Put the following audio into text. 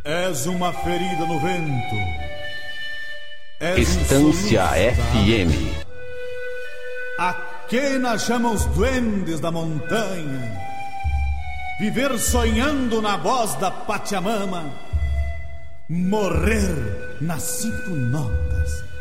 És uma ferida no vento. Estância FM. A quena chama os duendes da montanha. Viver sonhando na voz da Pachamama. Morrer nas 5 notas